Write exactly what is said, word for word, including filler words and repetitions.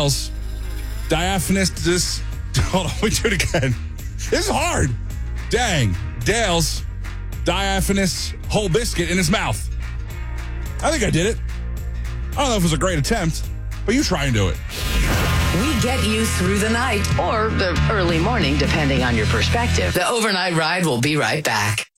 Dale's diaphanous, this, hold on, we do it again. This is hard. Dang, Dale's diaphanous whole biscuit in his mouth. I think I did it. I don't know if it was a great attempt, but you try and do it. We get you through the night or the early morning, depending on your perspective. The Overnight Ride will be right back.